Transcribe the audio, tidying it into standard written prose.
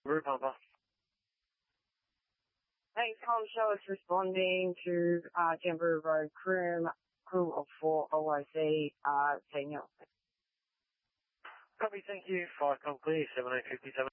Route Papa. Thanks, Tom Show is responding to Jamboree Road crew of 4 OIC, Senior. Copy, thank you. 5 clear, 7857.